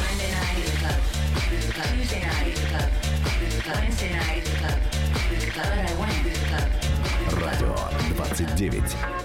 Monday night is club. Tuesday night is club. Wednesday night is club. But I went to the club. Радио 29.